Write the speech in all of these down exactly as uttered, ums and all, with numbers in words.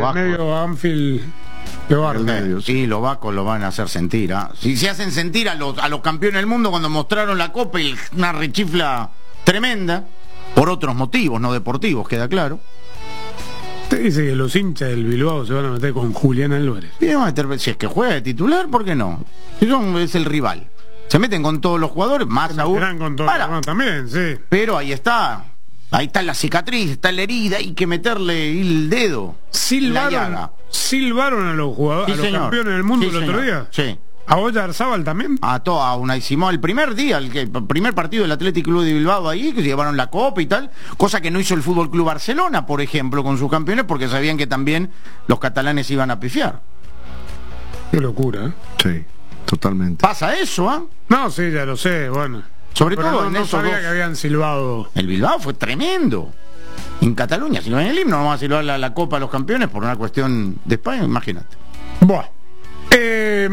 vascos. medio Anfield de Barça. Medio, sí. Sí, los vascos lo van a hacer sentir. ¿eh? Si se hacen sentir a los, a los campeones del mundo cuando mostraron la copa y una rechifla tremenda, por otros motivos, no deportivos, queda claro. Usted dice que los hinchas del Bilbao se van a meter con Julián Álvarez. Y vamos a meter, si es que juega de titular, ¿por qué no? Si son, es el rival. Se meten con todos los jugadores, más Se aún. meterán con todos los demás también, sí. Pero ahí está. Ahí está la cicatriz, está la herida, hay que meterle el dedo. La Silbaron, llaga. silbaron a los jugadores, Sí, a los señor. campeones del mundo Sí, el otro señor. día. Sí. A Oya Arzábal también. A toda una Simón, el primer día, el, que, el primer partido del Atlético Club de Bilbao ahí, que se llevaron la copa y tal, cosa que no hizo el Fútbol Club Barcelona, por ejemplo, con sus campeones, porque sabían que también los catalanes iban a pifiar. Qué locura, ¿eh? Sí, totalmente. Pasa eso, ¿ah? ¿eh? No, sí, ya lo sé, bueno. Sobre Pero todo no, en no esos sabía dos. que habían silbado. El Bilbao fue tremendo. En Cataluña, si no en el himno, no vamos a silbar la, la copa a los campeones por una cuestión de España, imagínate. Buah. Eh,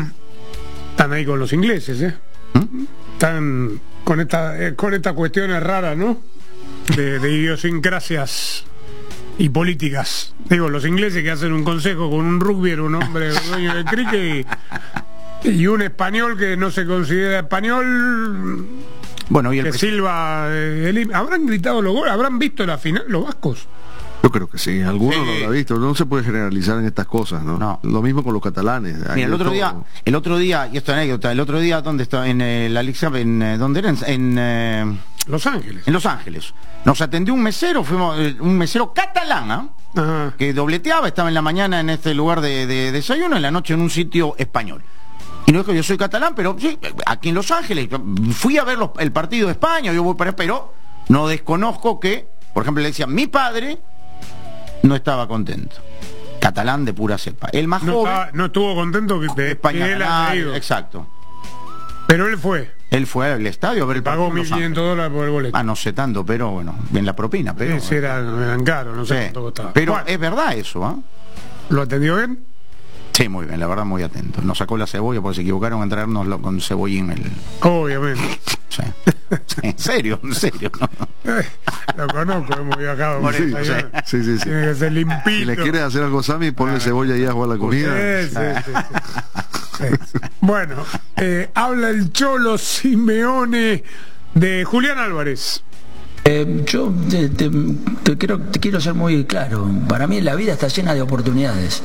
están ahí con los ingleses, ¿eh? ¿Mm? Están con esta, eh, con estas cuestiones raras, ¿no? De, de idiosincrasias y políticas. Digo, los ingleses que hacen un consejo con un rugby, un hombre dueño de cricket y, y un español que no se considera español, Bueno, y el que pres- silba eh, el himno. ¿Habrán gritado los goles? ¿Habrán visto la final los vascos? Yo creo que sí, algunos Sí. lo habrá visto. No se puede generalizar en estas cosas, ¿no? No. Lo mismo con los catalanes. Hay Mira, el de otro todo. día, el otro día, y esto es anécdota, el otro día, ¿dónde estaba? En eh, la Liga, en, eh, ¿dónde era? En, en, eh, Los Ángeles. en Los Ángeles. Nos atendió un mesero, fuimos, eh, un mesero catalán, ¿ah? Ajá. Que dobleteaba, estaba en la mañana en este lugar de, de desayuno, en la noche en un sitio español. Y no dijo, yo soy catalán, pero sí, aquí en Los Ángeles, fui a ver los- el partido de España, yo voy para pero no desconozco que, por ejemplo, le decía, mi padre no estaba contento. Catalán de pura cepa. El más No, joven, estaba- no estuvo contento que, de, España que él haya ganar, ido. exacto. Pero él fue. Él fue al estadio a ver el Pagó partido en mil Los quinientos Ángeles. dólares por el boleto. Ah, no sé tanto, pero bueno, bien la propina, pero. Ese era, eran caros, no sé Sí. cuánto costaba. Pero Bueno, es verdad eso, ¿ah? ¿lo atendió bien? Sí, muy bien, la verdad muy atento. Nos sacó la cebolla porque se equivocaron en traernos con cebollín el. Obviamente. Sí. Sí, en serio, en serio. ¿no? Eh, Lo conozco, hemos viajado. Por con eso, esa- sí. Sí, sí, sí. Tiene que ser limpito. Si le quieres hacer algo a Sammy, ponle cebolla y ajo a la comida. Sí, sí, sí, sí. Sí. Bueno, eh, habla el Cholo Simeone de Julián Álvarez. Eh, yo te, te- te quiero, te quiero ser muy claro. Para mí la vida está llena de oportunidades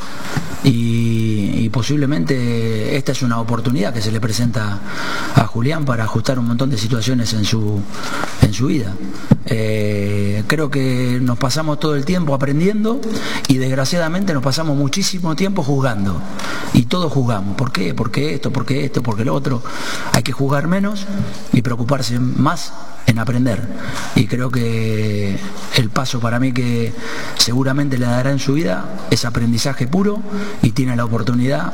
y, y posiblemente esta es una oportunidad que se le presenta a Julián para ajustar un montón de situaciones en su, en su vida. Eh, creo que nos pasamos todo el tiempo aprendiendo y desgraciadamente nos pasamos muchísimo tiempo juzgando y todos juzgamos. ¿Por qué? ¿Por qué esto? ¿Por qué esto? ¿Por qué lo otro? Hay que juzgar menos y preocuparse más en aprender, y creo que el paso para mí que seguramente le dará en su vida es aprendizaje puro y tiene la oportunidad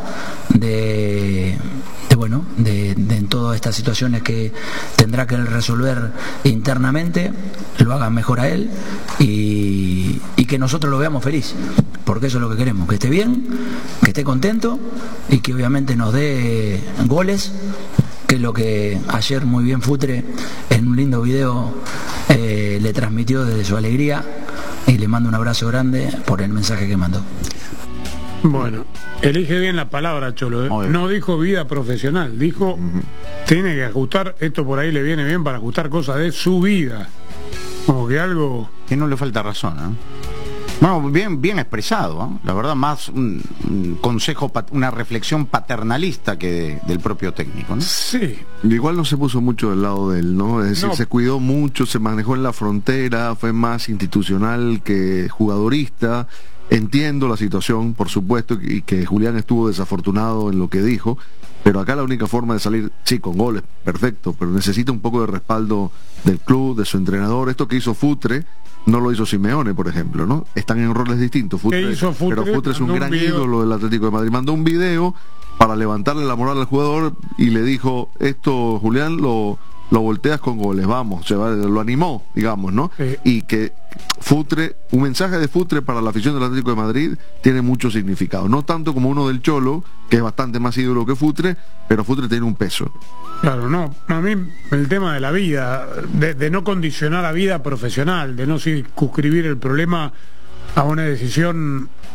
de, de bueno de, de en todas estas situaciones que tendrá que resolver internamente lo hagan mejor a él y, y que nosotros lo veamos feliz, porque eso es lo que queremos, que esté bien, que esté contento y que obviamente nos dé goles, que es lo que ayer muy bien Futre en un lindo video eh, le transmitió desde su alegría, y le mando un abrazo grande por el mensaje que mandó. Bueno, elige bien la palabra, Cholo, ¿eh? Muy bien. No dijo vida profesional, dijo tiene que ajustar, esto por ahí le viene bien para ajustar cosas de su vida. Como que algo... Que no le falta razón, ¿eh? Bueno, bien, bien expresado, ¿eh? La verdad, más un, un consejo, pat- una reflexión paternalista que de- del propio técnico, ¿no? Sí, Igual no se puso mucho del lado de él, ¿no? Es decir, No. se cuidó mucho, se manejó en la frontera, fue más institucional que jugadorista. Entiendo la situación, por supuesto, y que Julián estuvo desafortunado en lo que dijo, pero acá la única forma de salir, sí, con goles, perfecto, pero necesita un poco de respaldo del club, de su entrenador. Esto que hizo Futre no lo hizo Simeone, por ejemplo, ¿no? Están en roles distintos. Futre, ¿Qué hizo Futre? Pero Futre es un Mandó un gran video. ídolo del Atlético de Madrid. Mandó un video para levantarle la moral al jugador y le dijo, esto, Julián, lo, lo volteas con goles, vamos, se va, lo animó, digamos, ¿no? Sí. Y que Futre, un mensaje de Futre para la afición del Atlético de Madrid tiene mucho significado, no tanto como uno del Cholo, que es bastante más ídolo que Futre, pero Futre tiene un peso. claro, no. A mí el tema de la vida, de, de no condicionar la vida profesional, de no circunscribir el problema a una decisión